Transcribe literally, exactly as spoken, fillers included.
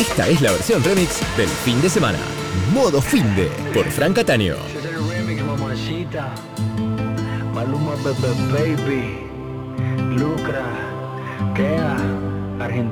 Esta es la versión remix del fin de semana. Modo Finde por Frank Cataño. Ese es el remix, mamacita. Maluma, Bebe Baby, Lucra, Kea, Argentina.